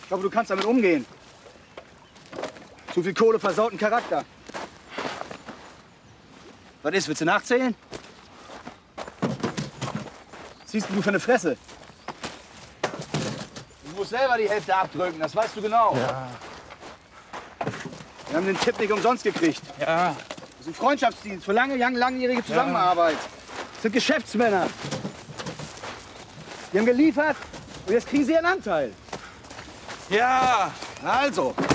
Ich hoffe, du kannst damit umgehen. Zu viel Kohle versaut den Charakter. Was ist, willst du nachzählen? Was ziehst du für eine Fresse? Du musst selber die Hälfte abdrücken, das weißt du genau. Ja. Wir haben den Tipp nicht umsonst gekriegt. Ja. Das ist ein Freundschaftsdienst für langjährige Zusammenarbeit. Das sind Geschäftsmänner. Die haben geliefert und jetzt kriegen sie ihren Anteil. Ja. Also.